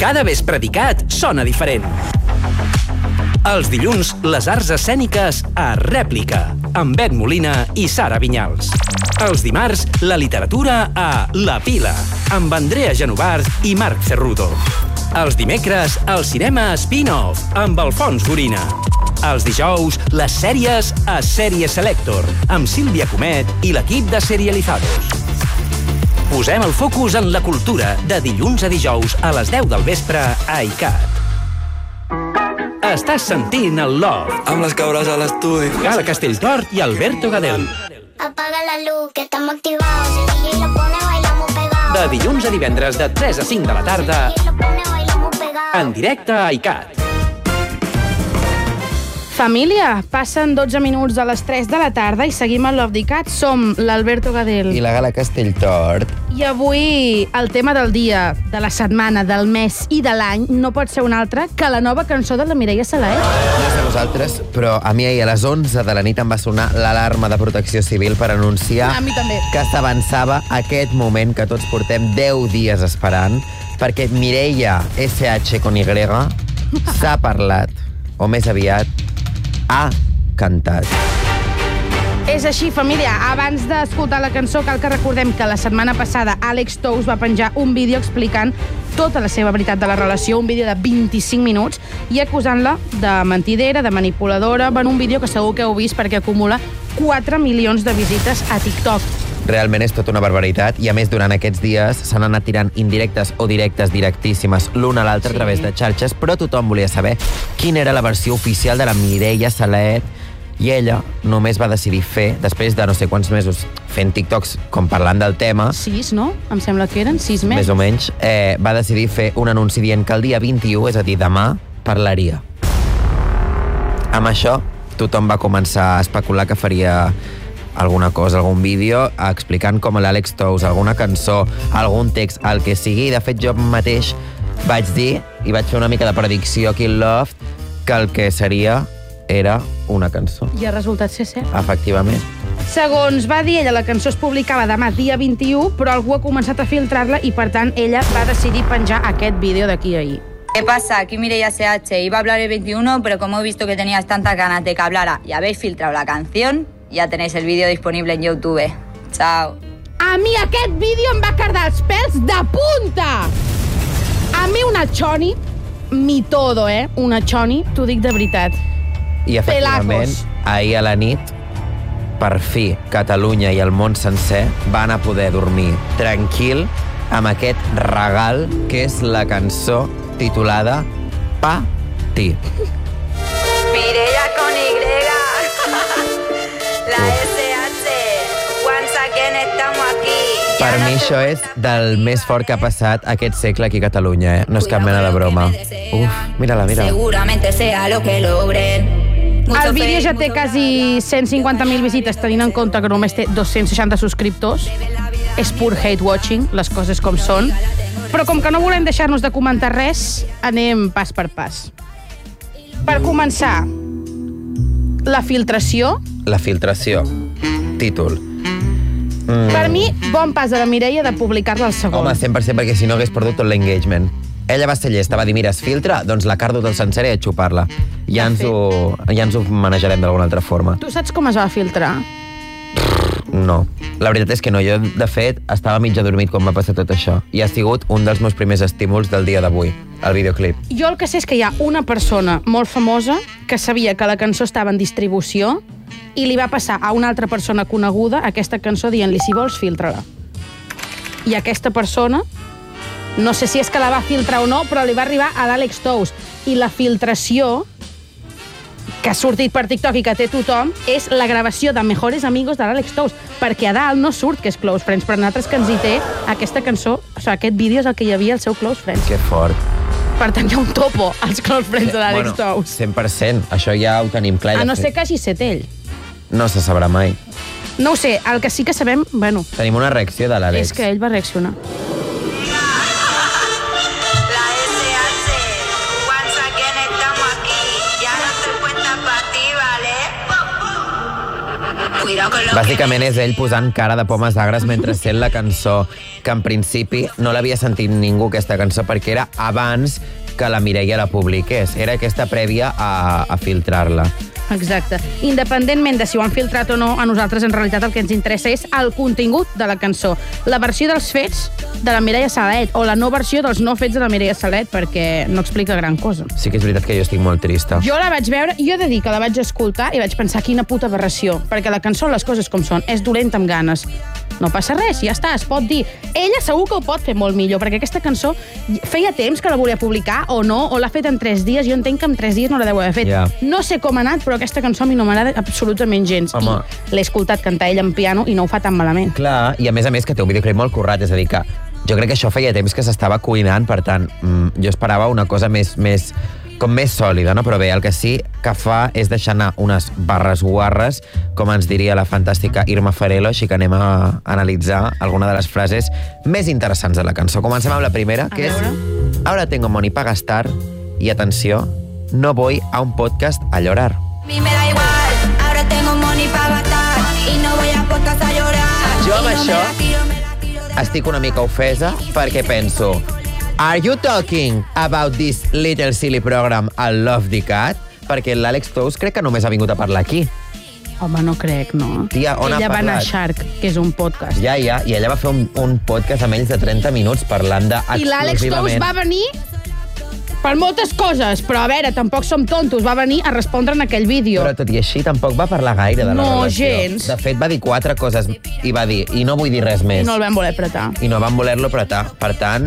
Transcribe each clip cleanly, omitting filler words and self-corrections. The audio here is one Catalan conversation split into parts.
Cada vespre d'ICAT sona diferent. Els dilluns, les arts escèniques a Rèplica, amb Bet Molina i Sara Vinyals. Els dimarts, la literatura a La Pila, amb Andrea Genovart i Marc Cerrudo. Els dimecres, el cinema spin-off, amb Alfons Gorina. Els dijous, les sèries a Sèrie Selector, amb Sílvia Comet i l'equip de Serializados. Posem el focus en la cultura de dilluns a dijous a les 10 del vespre a ICAT. Estàs sentint el Love amb les cabres a l'estudi. Gala Castelltort i Alberto Gadel. Apaga la luz, que estamos activados. Si el DJ lo pone, bailamos pegados. De dilluns a divendres de 3 a 5 de la tarda, Si el DJ lo pone, bailamos pegados. en directe a ICAT. Família, passen 12 minuts de les 3 de la tarda i seguim al Love d'ICAT. Som l'Alberto Gadel. I la Gala Castelltort. I avui el tema del dia, de la setmana, del mes i de l'any no pot ser un altre que la nova cançó de la Mireia Salaet. No sé vosaltres, però a mi ahir a les 11 de la nit em va sonar l'alarma de Protecció Civil per anunciar A mi també. que s'avançava aquest moment que tots portem 10 dies esperant, perquè Mireia SH con Y s'ha parlat, o més aviat, ha cantat. És així, família. Abans d'escoltar la cançó, cal que recordem que la setmana passada Alex Tous va penjar un vídeo explicant tota la seva veritat de la relació, un vídeo de 25 minuts, i acusant-la de mentidera, de manipuladora. Bueno, un vídeo que segur que heu vist perquè acumula 4 milions de visites a TikTok. Realment és tota una barbaritat, i a més durant aquests dies s'han anat tirant indirectes o directes directíssimes l'una a l'altra a través de xarxes, però tothom volia saber quina era la versió oficial de la Mireia Salaet, i ella només va decidir fer, després de no sé quants mesos fent TikToks com parlant del tema, 6, no? Em sembla que eren 6 mesos. més o menys, va decidir fer un anunci dient que el dia 21, és a dir, demà, parlaria. Amb això, tothom va començar a especular que faria alguna cosa, algun vídeo, explicant com l'Àlex Tous, alguna cançó, algun text, el que sigui. De fet, jo mateix vaig dir, i vaig fer una mica de predicció aquí al Loft, que el que seria era una cançó. I ha resultat ser cert. Efectivament. Segons va dir ella, la cançó es publicava demà, dia 21, però algú ha començat a filtrar-la i, per tant, ella va decidir penjar aquest vídeo d'aquí a ahir. ¿Qué pasa? Aquí Mireia SH. Iba a hablar el 21, pero como he visto que tenías tantas ganas de que hablara y habéis filtrado la canción, ya tenéis el vídeo disponible en YouTube. Chao. A mi aquest vídeo em va cardar els pèls de punta! A mi una choni, mi todo, una choni, t'ho dic de veritat. I efectivament, Pelagos. ahir a la nit, per fi, Catalunya i el món sencer van a poder dormir tranquil amb aquest regal que és la cançó titulada Pa Ti. Mireia con Y. La SH. Once again estamos aquí. Per mi això és del més fort que ha passat aquest segle aquí a Catalunya, no és cap mena de broma. Mira-la, mira. Seguramente sea lo que logren. El vídeo ja té quasi 150.000 visites, tenint en compte que només té 260 subscriptors. És pur hate-watching, les coses com són. Però com que no volem deixar-nos de comentar res, anem pas per pas. Per començar, la filtració. La filtració. Títol. Per mi, bon pas de la Mireia de publicar-la al segon. Home, 100%, perquè si no hagués perdut tot l'engagement. Ella va ser llesta, va dir, mira, es filtra, doncs la cardo tot sencera i a xupar-la. Ja ens ho manejarem d'alguna altra forma. Tu saps com es va filtrar? No. La veritat és que no. Jo, de fet, estava mig adormit quan va passar tot això. I ha sigut un dels meus primers estímuls del dia d'avui, el videoclip. Jo el que sé és que hi ha una persona molt famosa que sabia que la cançó estava en distribució i li va passar a una altra persona coneguda aquesta cançó dient-li, si vols, filtra-la. I aquesta persona, no sé si és que la va filtrar o no, però li va arribar a l'Àlex Tous. I la filtració que ha sortit per TikTok i que té tothom és la gravació de Mejores Amigos de l'Àlex Tous, perquè a dalt no surt que és Close Friends, però nosaltres que ens hi té aquesta cançó, o sigui, aquest vídeo és el que hi havia al seu Close Friends. Que fort. Per tant, hi ha un topo als Close Friends de l'Àlex Tous. 100%, això ja ho tenim clar. A no ser que hagi set ell. No se sabrà mai. No ho sé, el que sí que sabem, bueno, Tenim una reacció de l'Àlex. és que ell va reaccionar. La SH. Once again estamos aquí. Ya no te cuentas para ti, ¿vale? Bàsicament és ell posant cara de pomes agres mentre sent la cançó, que en principi no l'havia sentit ningú, aquesta cançó, perquè era abans que la Mireia la publiqués. Era aquesta prèvia a filtrar-la. Exacte. Independentment de si ho han filtrat o no, a nosaltres en realitat el que ens interessa és el contingut de la cançó. La versió dels fets de la Mireia Salet o la no versió dels no fets de la Mireia Salet, perquè no explica gran cosa. Sí que és veritat que jo estic molt trista. Jo la vaig veure, jo he de dir que la vaig escoltar i vaig pensar quina puta aberració, perquè la cançó, les coses com són, és dolenta amb ganes. No passa res, ja està, es pot dir. Ella segur que ho pot fer molt millor, perquè aquesta cançó feia temps que la volia publicar o no, o l'ha fet en 3 dies. Jo entenc que en 3 dies no la deu haver fet. Yeah. No sé com ha anat, però aquesta cançó a mi no m'agrada absolutament gens. Home. I l'he escoltat cantar ella en piano i no ho fa tan malament. Clar, i a més que té un videoclip molt currat, és a dir, que jo crec que això feia temps que s'estava cuinant, per tant, jo esperava una cosa més sòlida, no? Però bé, el que sí que fa és deixar anar unes barres guarres, com ens diria la fantàstica Irma Farelo, així que anem a analitzar alguna de les frases més interessants de la cançó. Comencem amb la primera, que és Ahora tengo money para gastar y, atenció, no voy a un podcast a llorar. A mí me da igual, ahora tengo money para gastar y no voy a podcast a llorar. Jo amb això estic una mica ofesa perquè penso Are you talking about this little silly program al Love the Cat? Perquè l'Àlex Tous crec que només ha vingut a parlar aquí. Home, no crec, no. Tia, on ella ha va anar a parlat? Shark, que és un podcast. Ja, i ella va fer un podcast amb ells de 30 minuts parlant de I l'Àlex Tous exclusivament... va venir per moltes coses, però a veure, tampoc som tontos, va venir a respondre en aquell vídeo. Però tot i així tampoc va parlar gaire de la No, relació. gens. De fet, va dir 4 coses i va dir, i no vull dir res més. I no el vam voler apretar. I no van voler-lo apretar. Per tant,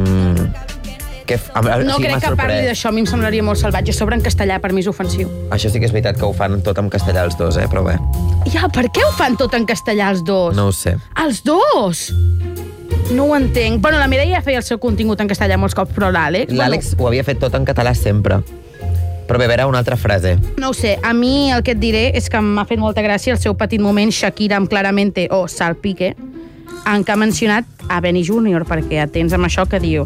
No crec que parli d'això, a mi em semblaria molt salvatge. A sobre en castellà, per mi és ofensiu. Això sí que és veritat que ho fan tot en castellà els dos, però bé. Ja, per què ho fan tot en castellà els dos? No ho sé. Els dos? No ho entenc. Bueno, la Mireia feia el seu contingut en castellà molts cops, però l'Àlex... L'Àlex ho havia fet tot en català sempre. Però bé, a veure, una altra frase. No ho sé, a mi el que et diré és que m'ha fet molta gràcia el seu petit moment Shakira amb Claramente o Salpique, en què ha mencionat a Benny Junior, perquè atents amb això que diu.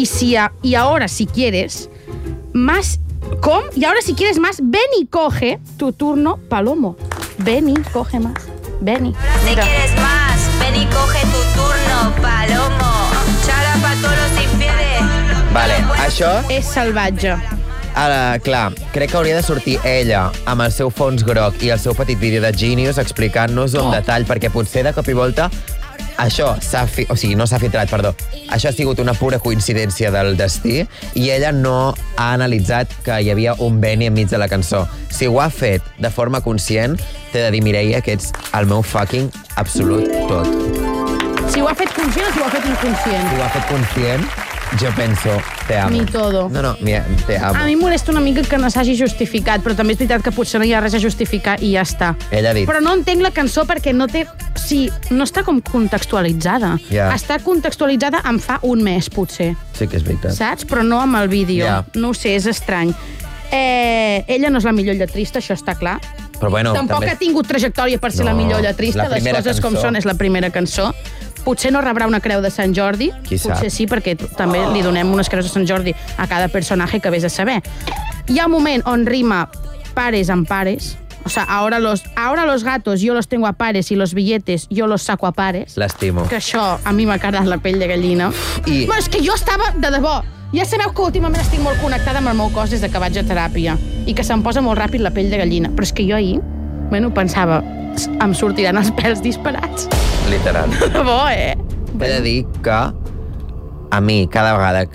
Y ahora si quieres más... ¿Cómo? Y ahora si quieres más, ven y coge tu turno, Palomo. Ven y coge más. Ven y... Si Mira. quieres más, ven y coge tu turno, Palomo. Chala pa' todos los infieles. Vale, això... És salvatge. Ara, clar, crec que hauria de sortir ella amb el seu fons groc i el seu petit vídeo de Genius explicant-nos-ho en detall, perquè potser de cop i volta això no s'ha filtrat, perdó. Això ha sigut una pura coincidència del destí i ella no ha analitzat que hi havia un Benny enmig de la cançó. Si ho ha fet de forma conscient, t'he de dir, Mireia, que ets el meu fucking absolut tot. Si ho ha fet conscient o si ho ha fet inconscient? Si ho ha fet conscient, jo penso, te amo. Mi todo. No, te amo. A mi em molesta una mica que no s'hagi justificat, però també és veritat que potser no hi ha res a justificar i ja està. Ella ha dit. Però no entenc la cançó perquè no té... Sí, no està com contextualitzada. Ja. Està contextualitzada en fa un mes, potser. Sí que és veritat. Saps? Però no amb el vídeo. Ja. No ho sé, és estrany. Ella no és la millor lletrista, això està clar. Però bueno, Tampoc també... ha tingut trajectòria per ser No, la millor lletrista. la Les primera coses com cançó. són, és la primera cançó. Potser no rebrà una creu de Sant Jordi. Qui sap? Potser sí, perquè també li donem unes creus de Sant Jordi a cada personatge que vés a saber. Hi ha un moment on rima pares amb pares. O sea, ahora los gatos yo los tengo a pares y los billetes yo los saco a pares. L'estimo. Que això a mi m'ha quedat la pell de gallina. I- Bueno, és que jo estava, de debò, ja sabeu que últimament estic molt connectada amb el meu cos des de que vaig a teràpia i que se'm posa molt ràpid la pell de gallina. Però és que jo ahir, pensava, em sortiran els pèls disparats. Literal. De debò, He de dir que a mi, cada vegada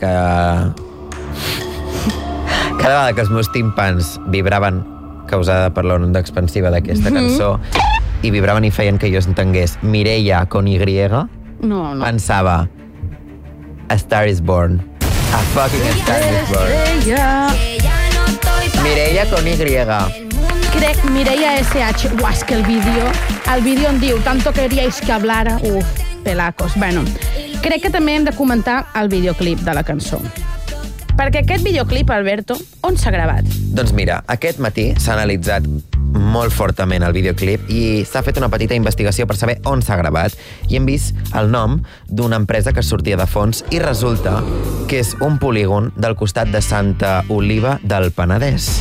que els meus timpans vibraven causada per l'onda expansiva d'aquesta cançó i vibraven i feien que jo entengués Mireia con Y, No. pensava A Star is Born. A fucking Star is Born. Ella... Mireia con Y. Crec, Mireia S.H. Uah, és que el vídeo on diu tanto queríais que hablara, pelacos. Bueno, crec que també hem de comentar el videoclip de la cançó. Perquè aquest videoclip, Alberto, on s'ha gravat? Doncs mira, aquest matí s'ha analitzat molt fortament el videoclip i s'ha fet una petita investigació per saber on s'ha gravat i hem vist el nom d'una empresa que sortia de fons i resulta que és un polígon del costat de Santa Oliva del Penedès.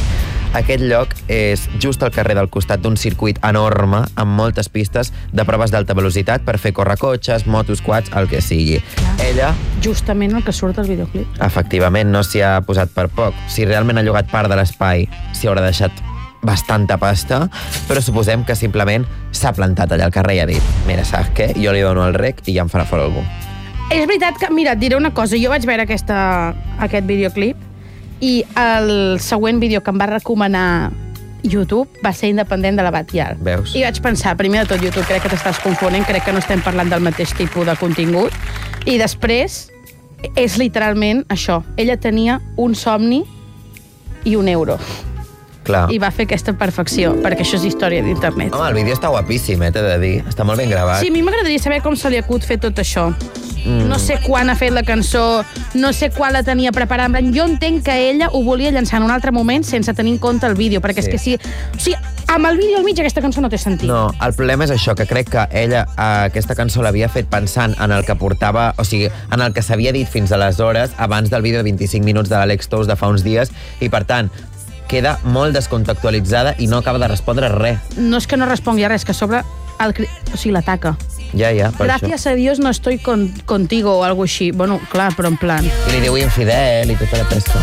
Aquest lloc és just al carrer del costat d'un circuit enorme amb moltes pistes de proves d'alta velocitat per fer córrer cotxes, motos, quads, el que sigui. Ella, Justament el que surt al videoclip. efectivament, no s'hi ha posat per poc. Si realment ha llogat part de l'espai, s'hi haurà deixat bastanta pasta, però suposem que simplement s'ha plantat allà al carrer i ha dit mira, saps què? Jo li dono el rec i ja em farà fora algú. És veritat que, mira, et diré una cosa. Jo vaig veure aquest videoclip i el següent vídeo que em va recomanar YouTube va ser independent de la Batial. Veus? I vaig pensar, primer de tot, YouTube, crec que t'estàs confonent, crec que no estem parlant del mateix tipus de contingut. I després, és literalment això. Ella tenia un somni i un euro. Clar. I va fer aquesta perfecció, perquè això és història d'internet. Home, el vídeo està guapíssim, t'he de dir. Està molt ben gravat. Sí, a mi m'agradaria saber com se li acut fer tot això. No sé quan ha fet la cançó, no sé quan la tenia preparada. Jo entenc que ella ho volia llançar en un altre moment sense tenir en compte el vídeo, perquè és que si... O sigui, amb el vídeo al mig aquesta cançó no té sentit. No, el problema és això, que crec que ella aquesta cançó l'havia fet pensant en el que portava, o sigui, en el que s'havia dit fins aleshores, abans del vídeo de 25 minuts de l'Àlex Tous de fa uns dies, i per tant, queda molt descontextualitzada i no acaba de respondre res. No és que no respongui a res, que a sobre o sigui, l'ataca. Ja, per Gracias a Dios no estoy contigo o algo així. Bueno, clar, però en plan... I li diu infidel i tota la pesca.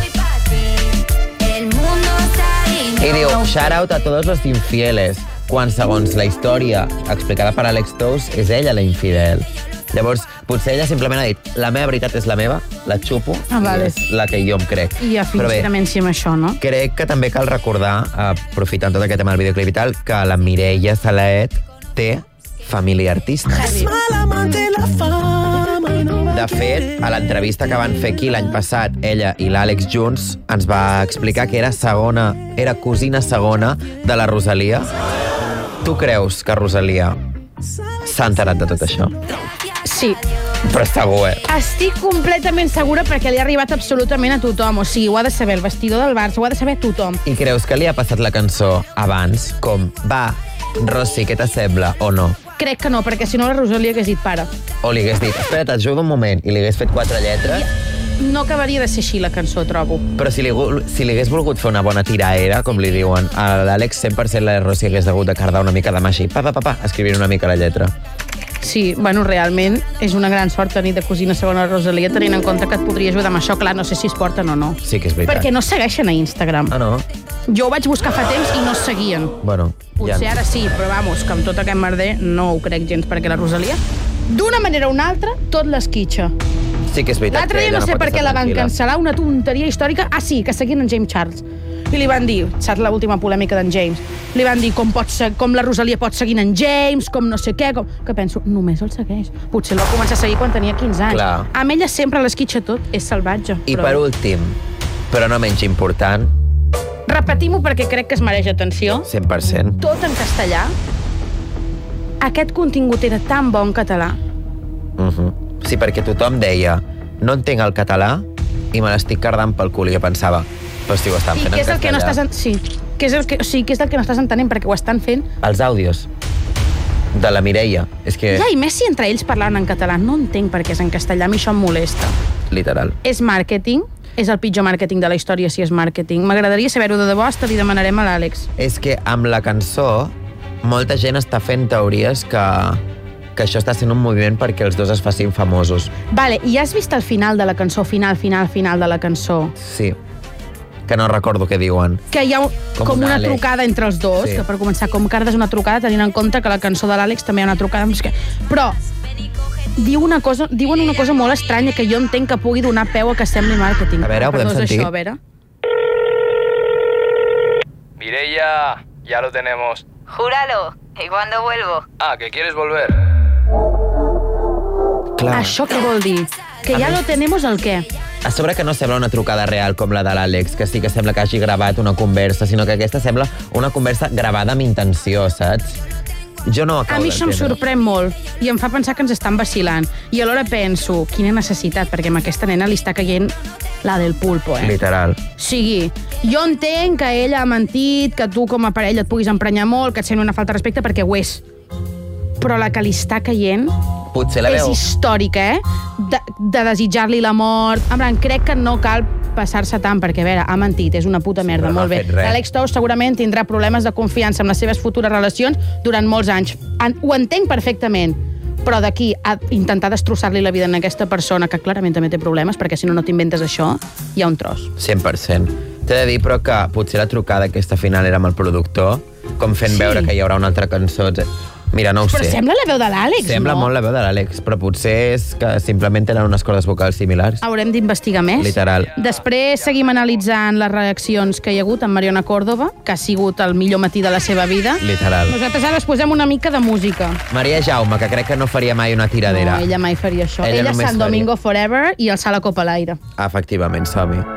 I diu, shout out a todos los infieles, quan segons la història explicada per Àlex Tous és ella la infidel. Llavors, potser ella simplement ha dit la meva veritat és la meva, la xupo, vale. I és la que jo em crec. I ja fins finalment sí amb això, no? Crec que també cal recordar, aprofitant tot aquest tema del videoclip i tal, que la Mireia Salaet té família artista. De fet, a l'entrevista que van fer aquí l'any passat, ella i l'Àlex junts, ens va explicar que era cosina segona de la Rosalia. Tu creus que Rosalia s'ha enterat de tot això? Sí. Però segur, Estic completament segura perquè li ha arribat absolutament a tothom. O sigui, ho ha de saber el vestidor del Barça, ho ha de saber tothom. I creus que li ha passat la cançó abans, com, va, Rossi, què t'assembla, o no? Crec que no, perquè si no la Rosalia hagués dit para. O li hagués dit, espera't, ajuda un moment, i li hagués fet 4 lletres. No acabaria de ser així la cançó, trobo. Però si li hagués volgut fer una bona tiraera, com li diuen, a l'Àlex 100% la Rossi hagués hagut de cardar una mica de mà així, escrivint una mica la lletra. Sí, bueno, realment és una gran sort tenir de cosina segona Rosalia, tenint en compte que et podria ajudar amb això. Clar, no sé si es porten o no. Sí que és veritat. Perquè no segueixen a Instagram. Ah, no? Jo ho vaig buscar fa temps i no es seguien. Bueno, potser ara sí, però vamos, que amb tot aquest merder no ho crec gens, perquè la Rosalia, d'una manera o una altra, tot l'esquitxa. Sí que és veritat. L'altre dia no sé per què la van cancel·lar, una tonteria històrica. Ah, sí, que seguien en James Charles. I li van dir, saps l'última polèmica d'en James, li van dir com la Rosalia pot seguir en James, com no sé què, que penso, només el segueix. Potser el va començar a seguir quan tenia 15 anys. Clar. Amb ella sempre l'esquitxa tot, és salvatge. I per últim, però no menys important... Repetim-ho perquè crec que es mereix atenció. 100%. Tot en castellà. Aquest contingut era tan bon català. Sí, perquè tothom deia, no entenc el català i me l'estic cardant pel cul. I jo pensava, però si ho estan fent en castellà. Que no estàs sí, que és el que no estàs entenent, perquè ho estan fent... Els àudios de la Mireia. És que... Ja, i més si entre ells parlant en català. No entenc per què és en castellà, a mi això em molesta. Literal. És màrqueting, és el pitjor màrqueting de la història si és màrqueting. M'agradaria saber-ho de debò, hasta li demanarem a l'Àlex. És que amb la cançó molta gent està fent teories que això està sent un moviment perquè els dos es facin famosos. Vale, i has vist el final de la cançó, final de la cançó? Sí, que no recordo què diuen. Que hi ha com una trucada entre els dos, sí. Que per començar, com cardes una trucada tenint en compte que la cançó de l'Àlex també hi ha una trucada. Però diuen una cosa molt estranya que jo entenc que pugui donar peu a que sembli màrqueting. A veure, ho podem sentir? Això, a veure. Mireia, ya lo tenemos. Júralo. ¿Y cuándo vuelvo? Ah, ¿que quieres volver? Clar. Això què vol dir? Que ja lo tenemos el què? A sobre que no sembla una trucada real com la de l'Àlex, que sí que sembla que hagi gravat una conversa, sinó que aquesta sembla una conversa gravada amb intenció, saps? Jo no acabo a mi això em sorprèn molt i em fa pensar que ens estan vacilant. I alhora penso, quina necessitat, perquè amb aquesta nena li està caient la del pulpo, Literal. O sigui, jo entenc que ella ha mentit, que tu com a parella et puguis emprenyar molt, que et sembla una falta de respecte, perquè ho és. Però la que li està caient, Potser la és veu... històrica, de desitjar-li la mort. En plan, crec que no cal passar-se tant, perquè, a veure, ha mentit, és una puta merda, però no molt ha bé. fet res. L'Àlex Tous segurament tindrà problemes de confiança amb les seves futures relacions durant molts anys. Ho entenc perfectament, però d'aquí a intentar destrossar-li la vida a aquesta persona, que clarament també té problemes, perquè si no, no t'inventes això, hi ha un tros. 100%. T'he de dir, però, que potser la trucada aquesta final era amb el productor, com fent veure que hi haurà una altra cançó. Mira, no ho sé. Però sembla la veu de l'Àlex, no? Sembla molt la veu de l'Àlex, però potser és que simplement tenen unes cordes vocals similars. Haurem d'investigar més. Literal. Després seguim analitzant les reaccions que hi ha hagut amb Mariona Córdoba, que ha sigut el millor matí de la seva vida. Literal. Nosaltres ara es posem una mica de música. Maria Jaume, que crec que no faria mai una tiradera. No, ella mai faria això. Ella Ella només Sant Domingo Forever i alçar la copa a l'aire. Efectivament, som-hi.